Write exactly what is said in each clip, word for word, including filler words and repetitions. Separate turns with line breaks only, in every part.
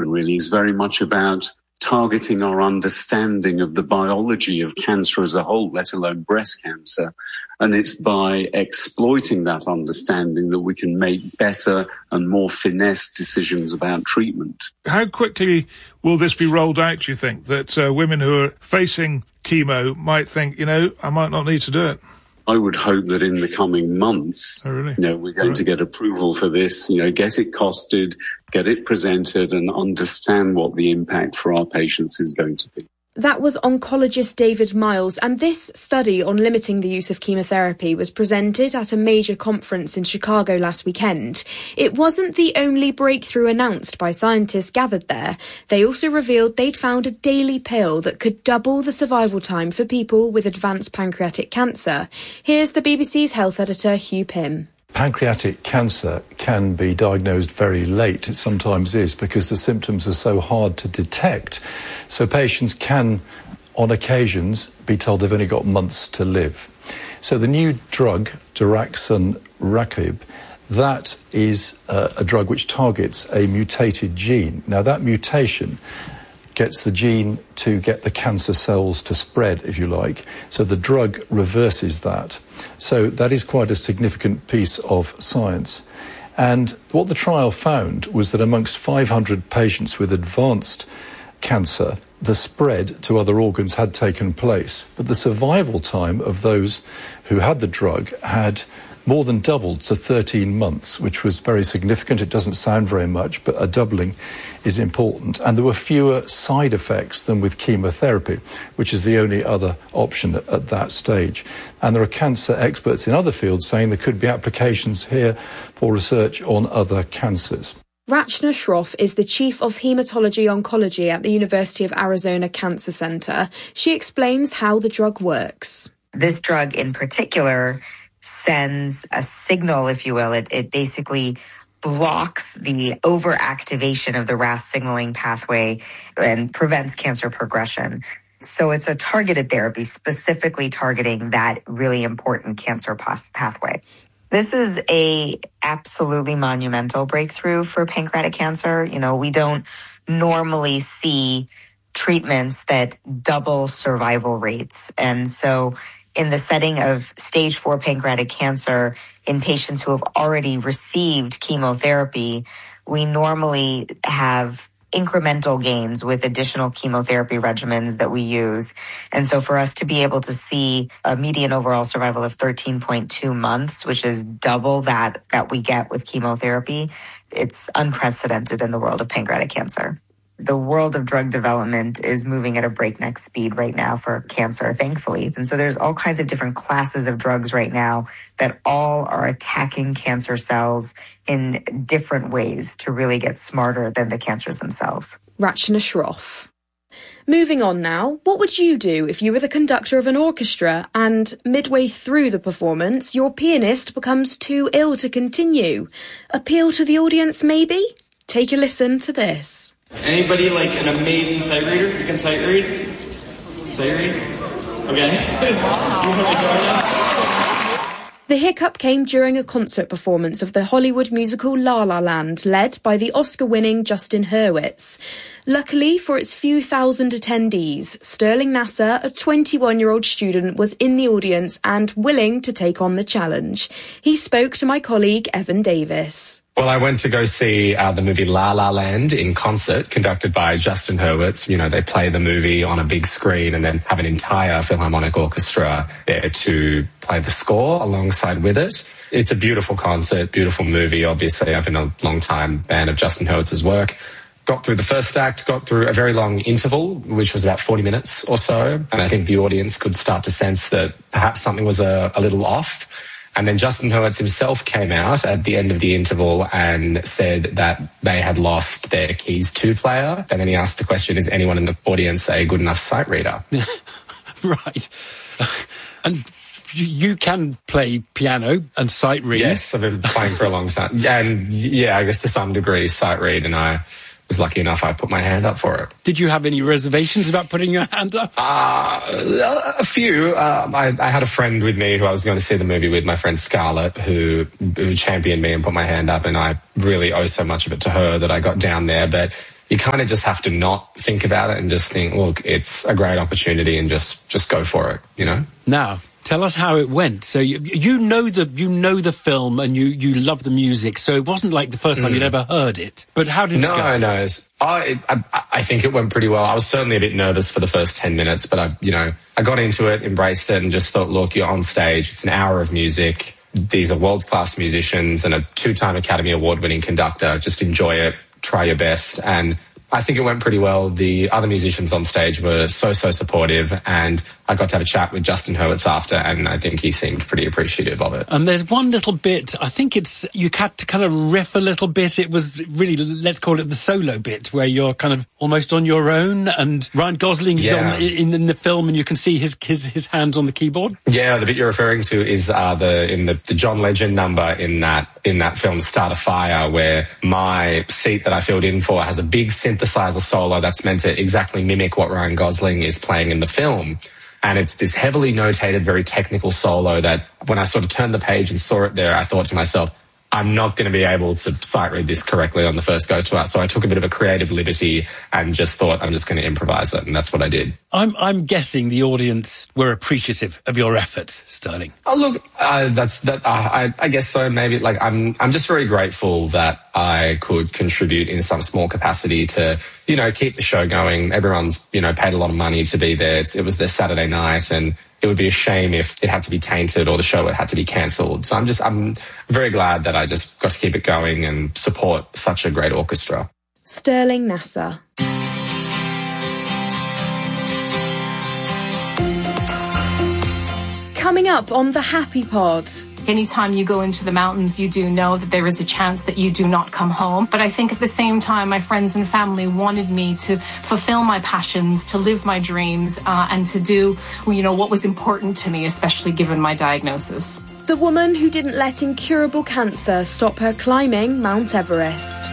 point really is very much about targeting our understanding of the biology of cancer as a whole, let alone breast cancer. And it's by exploiting that understanding that we can make better and more finesse decisions about treatment.
How quickly will this be rolled out, do you think, that uh, women who are facing chemo might think, you know, I might not need to do it?
I would hope that in the coming months,
oh, really?
you know, we're going right. to get approval for this, you know, get it costed, get it presented, and understand what the impact for our patients is going to be.
That was oncologist David Miles, and this study on limiting the use of chemotherapy was presented at a major conference in Chicago last weekend. It wasn't the only breakthrough announced by scientists gathered there. They also revealed they'd found a daily pill that could double the survival time for people with advanced pancreatic cancer. Here's the B B C's health editor, Hugh Pym.
Pancreatic cancer can be diagnosed very late. It sometimes is because the symptoms are so hard to detect. So patients can, on occasions, be told they've only got months to live. So the new drug, daraxonrasib, that is uh, a drug which targets a mutated gene. Now that mutation gets the gene to get the cancer cells to spread, if you like. So the drug reverses that. So that is quite a significant piece of science. And what the trial found was that amongst five hundred patients with advanced cancer, the spread to other organs had taken place. But the survival time of those who had the drug had more than doubled to thirteen months, which was very significant. It doesn't sound very much, but a doubling is important. And there were fewer side effects than with chemotherapy, which is the only other option at, at that stage. And there are cancer experts in other fields saying there could be applications here for research on other cancers.
Rachna Shroff is the Chief of Hematology Oncology at the University of Arizona Cancer Center. She explains how the drug works.
This drug in particular sends a signal, if you will. It, it basically blocks the overactivation of the R A S signaling pathway and prevents cancer progression. So it's a targeted therapy specifically targeting that really important cancer path- pathway. This is a absolutely monumental breakthrough for pancreatic cancer. You know, we don't normally see treatments that double survival rates. And so in the setting of stage four pancreatic cancer in patients who have already received chemotherapy, we normally have incremental gains with additional chemotherapy regimens that we use. And so for us to be able to see a median overall survival of thirteen point two months, which is double that that we get with chemotherapy, it's unprecedented in the world of pancreatic cancer. The world of drug development is moving at a breakneck speed right now for cancer, thankfully. And so there's all kinds of different classes of drugs right now that all are attacking cancer cells in different ways to really get smarter than the cancers themselves.
Rachna Shroff. Moving on now, what would you do if you were the conductor of an orchestra and midway through the performance, your pianist becomes too ill to continue? Appeal to the audience, maybe? Take a listen to this.
Anybody like an amazing sight reader? You can sight read? Sight read? Okay. You want to join us?
The hiccup came during a concert performance of the Hollywood musical La La Land, led by the Oscar-winning Justin Hurwitz. Luckily for its few thousand attendees, Sterling Nasser, a twenty-one-year-old student, was in the audience and willing to take on the challenge. He spoke to my colleague Evan Davis.
Well, I went to go see uh, the movie La La Land in concert, conducted by Justin Hurwitz. You know, they play the movie on a big screen and then have an entire Philharmonic Orchestra there to play the score alongside with it. It's a beautiful concert, beautiful movie. Obviously, I've been a long time fan of Justin Hurwitz's work. Got through the first act, got through a very long interval, which was about forty minutes or so. And I think the audience could start to sense that perhaps something was a, a little off. And then Justin Hurwitz himself came out at the end of the interval and said that they had lost their keys two player. And then he asked the question, is anyone in the audience a good enough sight reader?
Right. And you can play piano and sight read.
Yes, I've been playing for a long time. And yeah, I guess to some degree sight read, and I was lucky enough I put my hand up for it.
Did you have any reservations about putting your hand up?
Uh, a few. Um, I, I had a friend with me who I was going to see the movie with, my friend Scarlett, who, who championed me and put my hand up, and I really owe so much of it to her that I got down there. But you kind of just have to not think about it and just think, look, it's a great opportunity and just, just go for it, you know?
Now, tell us how it went. So you, you know the you know the film and you, you love the music. So it wasn't like the first time mm. you'd ever heard it. But how did
no,
it go?
No, no. I, I I think it went pretty well. I was certainly a bit nervous for the first ten minutes, but I you know I got into it, embraced it, and just thought, look, you're on stage. It's an hour of music. These are world class musicians and a two time Academy Award winning conductor. Just enjoy it. Try your best. And I think it went pretty well. The other musicians on stage were so, so supportive, and I got to have a chat with Justin Hurwitz after, and I think he seemed pretty appreciative of it.
And there's one little bit, I think it's, you had to kind of riff a little bit. It was really, let's call it the solo bit, where you're kind of almost on your own, and Ryan Gosling is
yeah.
on, in, in the film, and you can see his, his his hands on the keyboard.
Yeah, the bit you're referring to is uh, the in the, the John Legend number in that in that film Start a Fire, where my seat that I filled in for has a big synthesizer solo that's meant to exactly mimic what Ryan Gosling is playing in the film. And it's this heavily notated, very technical solo that when I sort of turned the page and saw it there, I thought to myself, I'm not going to be able to sight read this correctly on the first go to us. So I took a bit of a creative liberty and just thought I'm just going to improvise it. And that's what I did.
I'm I'm guessing the audience were appreciative of your efforts, Sterling.
Oh, look, uh, that's that. Uh, I, I guess so. Maybe like I'm I'm just very grateful that I could contribute in some small capacity to, you know, keep the show going. Everyone's, you know, paid a lot of money to be there. It's, it was their Saturday night, and it would be a shame if it had to be tainted or the show had to be cancelled. So I'm just, I'm very glad that I just got to keep it going and support such a great orchestra.
Sterling Nasser. Coming up on the Happy Pod.
Anytime you go into the mountains, you do know that there is a chance that you do not come home. But I think at the same time, my friends and family wanted me to fulfill my passions, to live my dreams, uh, and to do, you know, what was important to me, especially given my diagnosis.
The woman who didn't let incurable cancer stop her climbing Mount Everest.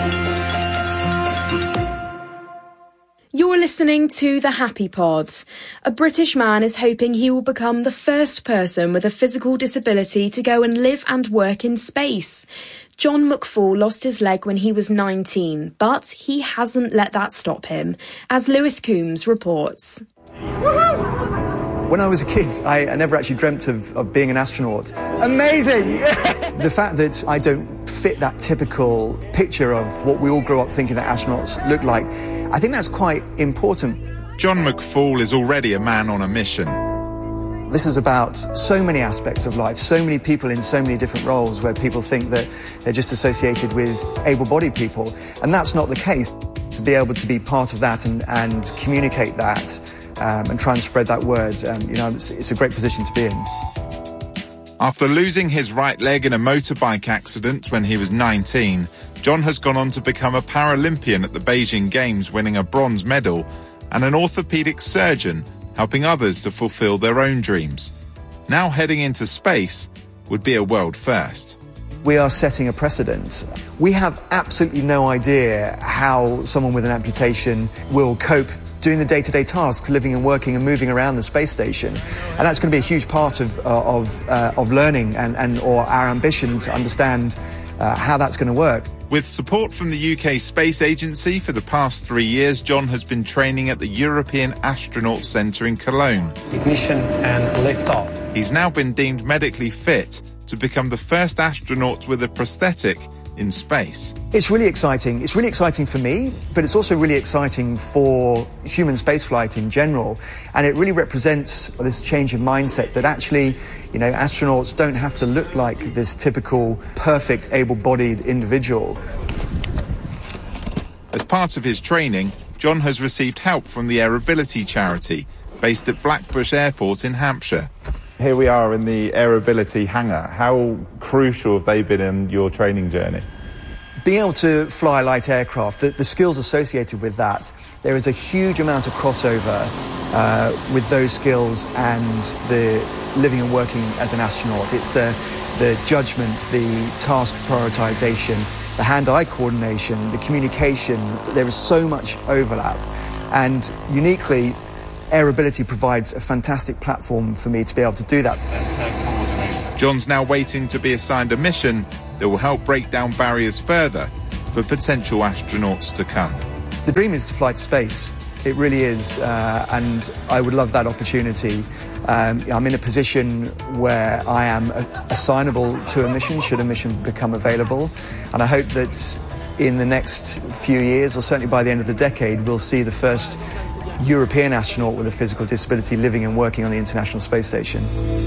You're listening to The Happy Pod. A British man is hoping he will become the first person with a physical disability to go and live and work in space. John McFall lost his leg when he was nineteen, but he hasn't let that stop him, as Lewis Coombs reports.
When I was a kid, I, I never actually dreamt of, of being an astronaut. Amazing! The fact that I don't fit that typical picture of what we all grew up thinking that astronauts look like, I think that's quite important.
John McFall is already a man on a mission.
This is about so many aspects of life, so many people in so many different roles where people think that they're just associated with able-bodied people. And that's not the case. To be able to be part of that and, and communicate that um, and try and spread that word, um, you know, it's, it's a great position to be in.
After losing his right leg in a motorbike accident when he was nineteen, John has gone on to become a Paralympian at the Beijing Games, winning a bronze medal, and an orthopaedic surgeon, helping others to fulfill their own dreams. Now heading into space would be a world first.
We are setting a precedent. We have absolutely no idea how someone with an amputation will cope doing the day-to-day tasks, living and working and moving around the space station. And that's going to be a huge part of, uh, of, uh, of learning and, and or our ambition to understand uh, how that's going to work.
With support from the U K Space Agency for the past three years, John has been training at the European Astronaut Centre in Cologne.
Ignition and liftoff.
He's now been deemed medically fit to become the first astronaut with a prosthetic in space.
It's really exciting. It's really exciting for me, but it's also really exciting for human spaceflight in general. And it really represents this change in mindset that actually, you know, astronauts don't have to look like this typical, perfect, able-bodied individual.
As part of his training, John has received help from the Airability charity, based at Blackbush Airport in Hampshire.
Here we are in the Airability hangar. How crucial have they been in your training journey?
Being able to fly light aircraft, the, the skills associated with that, there is a huge amount of crossover uh, with those skills and the living and working as an astronaut. It's the, the judgment, the task prioritization, the hand-eye coordination, the communication. There is so much overlap. And uniquely, Airability provides a fantastic platform for me to be able to do that.
John's now waiting to be assigned a mission that will help break down barriers further for potential astronauts to come.
The dream is to fly to space. It really is, uh, and I would love that opportunity. Um, I'm in a position where I am assignable to a mission should a mission become available, and I hope that in the next few years, or certainly by the end of the decade, we'll see the first European astronaut with a physical disability living and working on the International Space Station.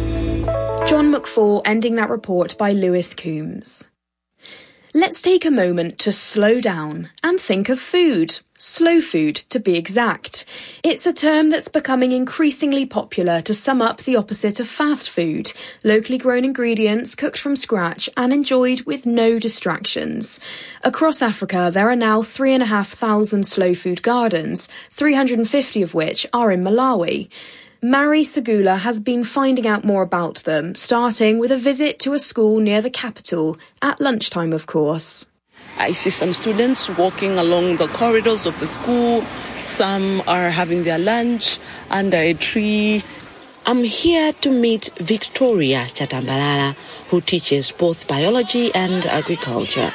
John McFall ending that report by Lewis Coombs. Let's take a moment to slow down and think of food. Slow food, to be exact. It's a term that's becoming increasingly popular to sum up the opposite of fast food. Locally grown ingredients, cooked from scratch and enjoyed with no distractions. Across Africa, there are now three and a half thousand slow food gardens, three hundred fifty of which are in Malawi. Mary Segula has been finding out more about them, starting with a visit to a school near the capital, at lunchtime of course.
I see some students walking along the corridors of the school. Some are having their lunch under a tree. I'm here to meet Victoria Chatambalala, who teaches both biology and agriculture.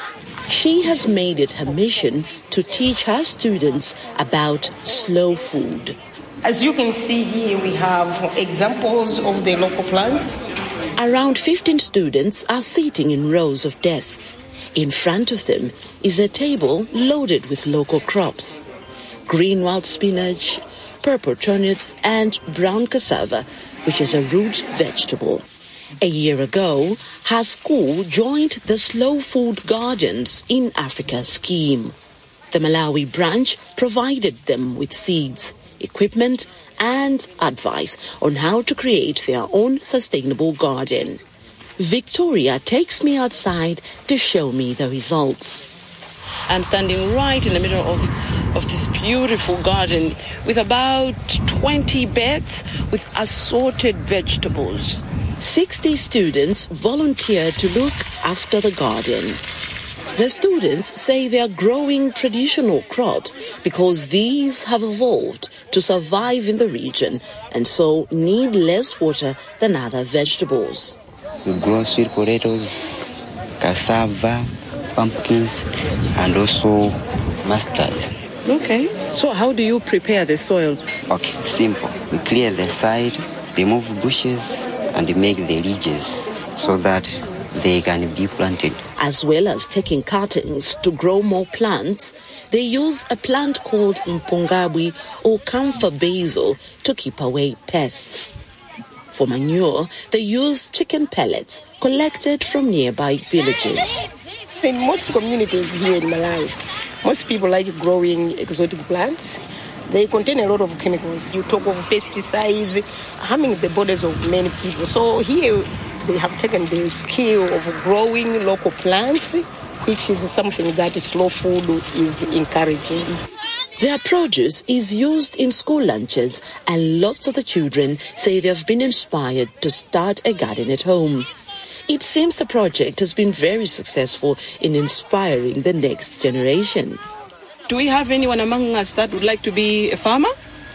She has made it her mission to teach her students about slow food.
As you can see here, we have examples of the local plants.
Around fifteen students are sitting in rows of desks. In front of them is a table loaded with local crops. Green wild spinach, purple turnips and brown cassava, which is a root vegetable. A year ago, her school joined the Slow Food Gardens in Africa scheme. The Malawi branch provided them with seeds, equipment and advice on how to create their own sustainable garden. Victoria takes me outside to show me the results. I'm standing right in the middle of, of this beautiful garden with about twenty beds with assorted vegetables. sixty students volunteered to look after the garden. The students say they are growing traditional crops because these have evolved to survive in the region and so need less water than other vegetables.
We grow sweet potatoes, cassava, pumpkins, and also mustard.
Okay. So how do you prepare the soil?
Okay, simple. We clear the side, remove bushes, and make the ridges so that they can be planted.
As well as taking cuttings to grow more plants, they use a plant called mpongabwi or camphor basil to keep away pests. For manure, they use chicken pellets collected from nearby villages.
In most communities here in Malawi, most people like growing exotic plants. They contain a lot of chemicals. You talk of pesticides harming the bodies of many people. So here they have taken the skill of growing local plants, which is something that slow food is encouraging.
Their produce is used in school lunches, and lots of the children say they have been inspired to start a garden at home. It seems the project has been very successful in inspiring the next generation. Do we have anyone among us that would like to be a farmer?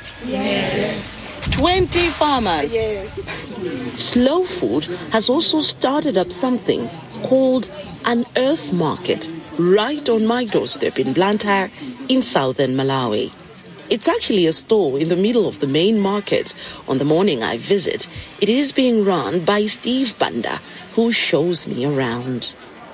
Yes.
twenty farmers?
Yes.
Slow Food has also started up something called an earth market right on my doorstep in Blantyre in southern Malawi. It's actually a store in the middle of the main market. On the morning I visit, it is being run by Steve Banda, who shows me around.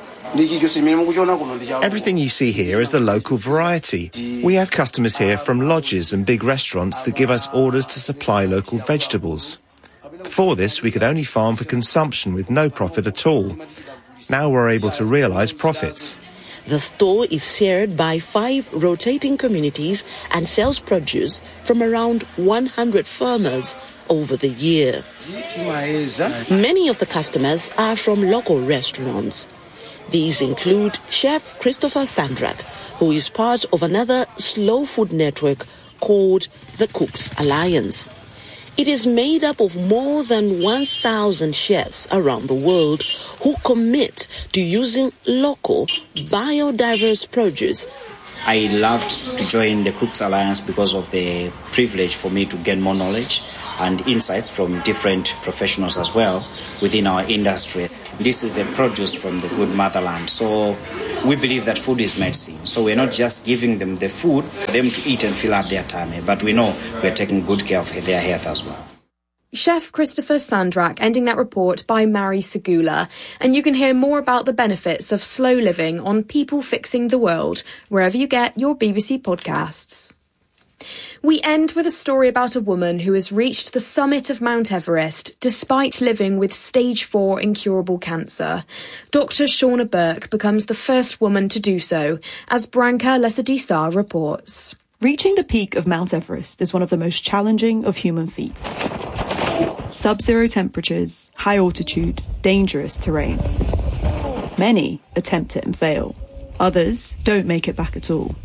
Everything you see here is the local variety. We have customers here from lodges and big restaurants that give us orders to supply local vegetables. Before this, we could only farm for consumption with no profit at all. Now we're able to realise profits.
The store is shared by five rotating communities and sells produce from around one hundred farmers over the year. Many of the customers are from local restaurants. These include Chef Christopher Sandrak, who is part of another slow food network called the Cooks Alliance. It is made up of more than one thousand chefs around the world who commit to using local, biodiverse produce
I loved to join the Cooks Alliance because of the privilege for me to gain more knowledge and insights from different professionals as well within our industry. This is a produce from the good motherland. So we believe that food is medicine. So we're not just giving them the food for them to eat and fill up their tummy, but we know we're taking good care of their health as well.
Chef Christopher Sandrak ending that report by Mari Segula. And you can hear more about the benefits of slow living on People Fixing the World, wherever you get your B B C podcasts. We end with a story about a woman who has reached the summit of Mount Everest despite living with stage four incurable cancer. Doctor Shauna Burke becomes the first woman to do so, as Branka Lesadisar reports.
Reaching the peak of Mount Everest is one of the most challenging of human feats. Sub-zero temperatures, high altitude, dangerous terrain. Many attempt it and fail. Others don't make it back at all.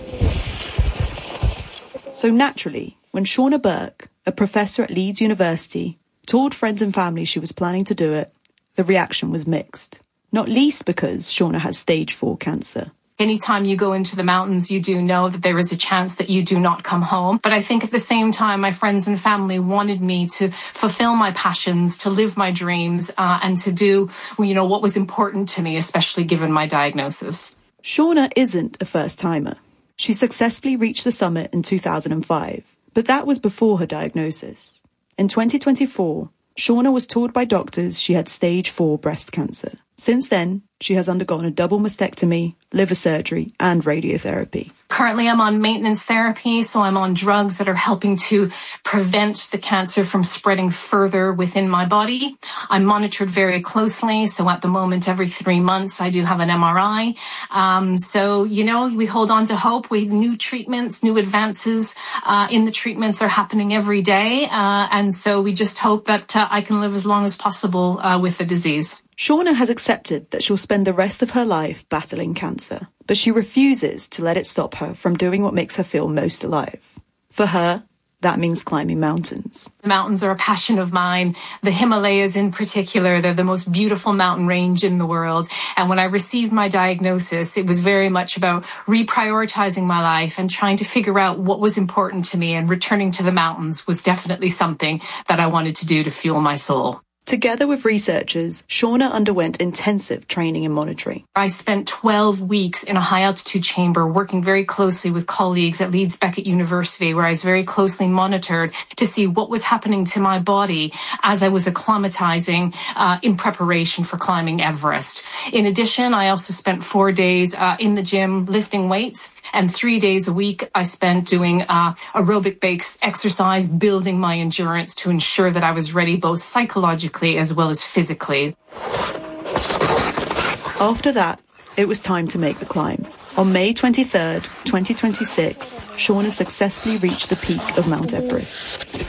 So naturally, when Shauna Burke, a professor at Leeds University, told friends and family she was planning to do it, the reaction was mixed. Not least because Shauna has stage four cancer.
Anytime you go into the mountains, you do know that there is a chance that you do not come home. But I think at the same time, my friends and family wanted me to fulfill my passions, to live my dreams, uh, and to do, you know, what was important to me, especially given my diagnosis.
Shauna isn't a first-timer. She successfully reached the summit in two thousand five, but that was before her diagnosis. In twenty twenty-four, Shauna was told by doctors she had stage four breast cancer. Since then, she has undergone a double mastectomy, liver surgery, and radiotherapy.
Currently, I'm on maintenance therapy, so I'm on drugs that are helping to prevent the cancer from spreading further within my body. I'm monitored very closely, so at the moment, every three months, I do have an M R I. Um, so, you know, we hold on to hope. We new treatments, new advances uh, in the treatments are happening every day, uh, and so we just hope that uh, I can live as long as possible uh, with the disease.
Shauna has accepted that she'll spend the rest of her life battling cancer, but she refuses to let it stop her from doing what makes her feel most alive. For her, that means climbing mountains.
The mountains are a passion of mine. The Himalayas in particular, they're the most beautiful mountain range in the world. And when I received my diagnosis, it was very much about reprioritizing my life and trying to figure out what was important to me, and returning to the mountains was definitely something that I wanted to do to fuel my soul.
Together with researchers, Shauna underwent intensive training and monitoring.
I spent twelve weeks in a high-altitude chamber working very closely with colleagues at Leeds Beckett University, where I was very closely monitored to see what was happening to my body as I was acclimatizing uh, in preparation for climbing Everest. In addition, I also spent four days uh, in the gym lifting weights, and three days a week I spent doing uh, aerobic-based exercise, building my endurance to ensure that I was ready both psychologically as well as physically.
After that, it was time to make the climb. On May twenty-third, twenty twenty-six, Shauna successfully reached the peak of Mount Everest,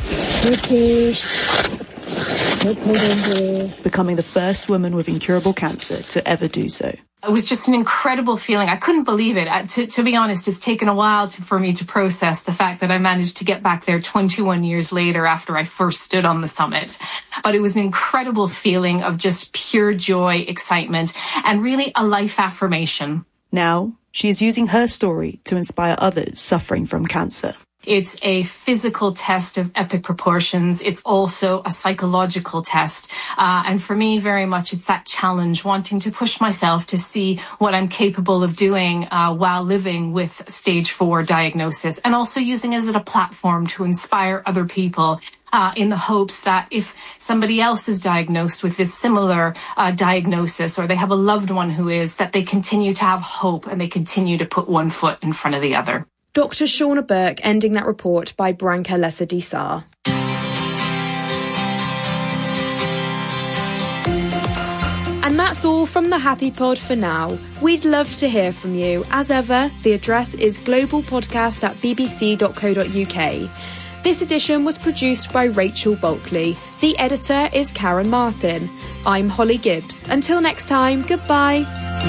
becoming the first woman with incurable cancer to ever do so.
It was just an incredible feeling. I couldn't believe it. Uh, to, to be honest, it's taken a while to, for me to process the fact that I managed to get back there twenty-one years later after I first stood on the summit. But it was an incredible feeling of just pure joy, excitement, and really a life affirmation.
Now, she is using her story to inspire others suffering from cancer.
It's a physical test of epic proportions. It's also a psychological test. Uh, and for me, very much, it's that challenge, wanting to push myself to see what I'm capable of doing uh, while living with stage four diagnosis, and also using it as a platform to inspire other people uh, in the hopes that if somebody else is diagnosed with this similar uh, diagnosis, or they have a loved one who is, that they continue to have hope and they continue to put one foot in front of the other.
Doctor Shauna Burke ending that report by Branka Lesadisar. And that's all from the Happy Pod for now. We'd love to hear from you. As ever, the address is globalpodcast at bbc.co.uk. This edition was produced by Rachel Bulkley. The editor is Karen Martin. I'm Holly Gibbs. Until next time, goodbye.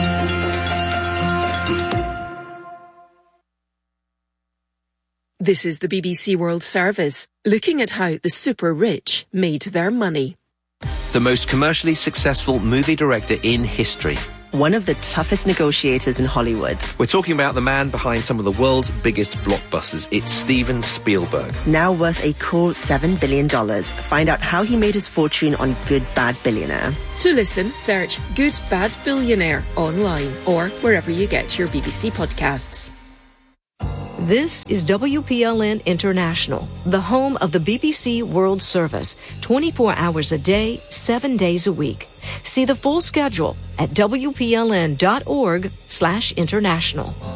This is the B B C World Service, looking at how the super rich made their money.
The most commercially successful movie director in history one of the toughest negotiators in Hollywood.
We're talking about the man behind some of the world's biggest blockbusters. It's Steven Spielberg.
Now worth a cool seven billion dollars. Find out how he made his fortune on Good Bad Billionaire.
To listen, search Good Bad Billionaire online or wherever you get your B B C podcasts.
This is W P L N International, the home of the B B C World Service, twenty-four hours a day, seven days a week. See the full schedule at W P L N dot org slash international.